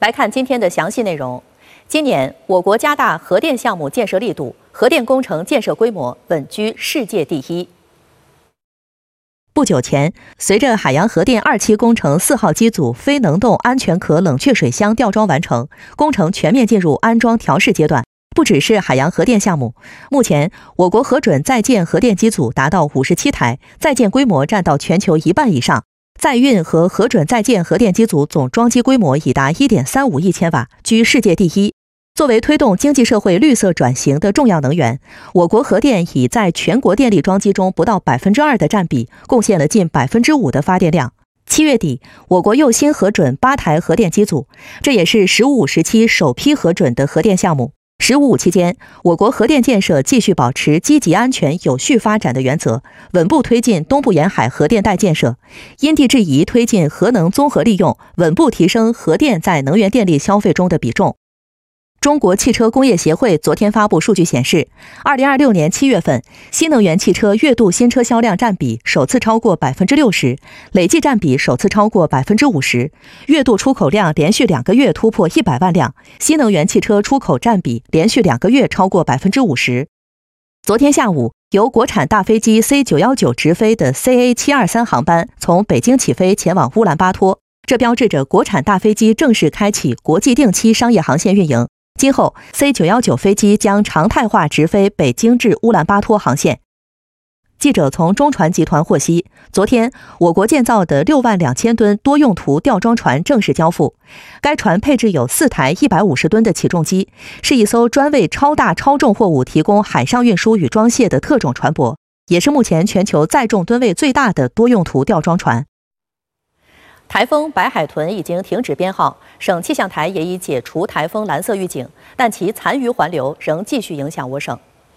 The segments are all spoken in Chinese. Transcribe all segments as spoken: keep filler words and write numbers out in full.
来看今天的详细内容。今年，我国加大核电项目建设力度，核电工程建设规模稳居世界第一。不久前，随着海洋核电二期工程四号机组非能动安全壳冷却水箱吊装完成，工程全面进入安装调试阶段。不只是海洋核电项目，目前我国核准在建核电机组达到五十七台，在建规模占到全球一半以上。在运和核准在建核电机组总装机规模已达 一点三五亿千瓦，居世界第一。作为推动经济社会绿色转型的重要能源，我国核电已在全国电力装机中不到百分之二的占比，贡献了近百分之五的发电量。七月底，我国又新核准八台核电机组，这也是“十五五”时期首批核准的核电项目。“十五五”期间，我国核电建设继续保持积极、安全、有序发展的原则，稳步推进东部沿海核电带建设，因地制宜推进核能综合利用，稳步提升核电在能源电力消费中的比重。中国汽车工业协会昨天发布数据显示，二零二六年七月份，新能源汽车月度新车销量占比首次超过 百分之六十， 累计占比首次超过 百分之五十， 月度出口量连续两个月突破一百万辆，新能源汽车出口占比连续两个月超过 百分之五十。昨天下午，由国产大飞机 C 九一九 直飞的 C A 七二三 航班从北京起飞前往乌兰巴托，这标志着国产大飞机正式开启国际定期商业航线运营。今后 C 九一九 飞机将常态化直飞北京至乌兰巴托航线。记者从中船集团获悉，昨天我国建造的六万两千吨多用途吊装船正式交付。该船配置有四台一百五十吨的起重机，是一艘专为超大超重货物提供海上运输与装卸的特种船舶，也是目前全球载重吨位最大的多用途吊装船。台风白海豚已经停止编号，省气象台也已解除台风蓝色预警，但其残余环流仍继续影响我省。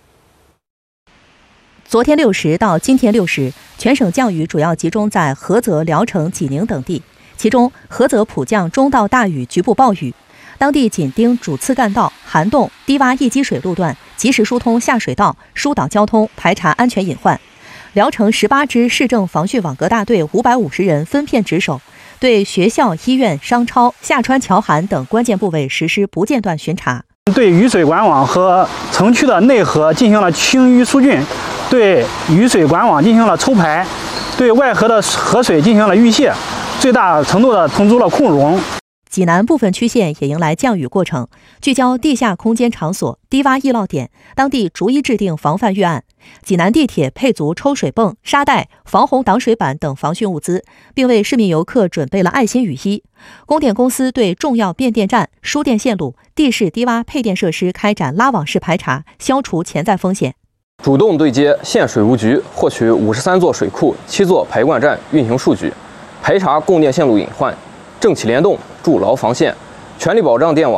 昨天六时到今天六时，全省降雨主要集中在菏泽、聊城、济宁等地，其中菏泽普降中到大雨，局部暴雨，当地紧盯主次干道、涵洞、低洼易积水路段，及时疏通下水道，疏导交通，排查安全隐患。聊城十八支市政防汛网格大队五百五十人分片值守，对学校、医院、商超、下川桥涵等关键部位实施不间断巡查。 对雨水管网和城区的内河进行了清淤疏浚，对雨水管网进行了抽排，对外河的河水进行了预泄，最大程度的腾出了空容。 济南部分区县也迎来降雨过程，聚焦地下空间场所、低洼易涝点，当地逐一制定防范预案。济南地铁配足抽水泵、沙袋、防洪挡水板等防汛物资，并为市民游客准备了爱心雨衣。供电公司对重要变电站、输电线路、地势低洼配电设施开展拉网式排查，消除潜在风险。 主动对接县水务局，获取五十三座水库、七座排灌站运行数据，排查供电线路隐患，政企联动，筑牢防线，全力保障电网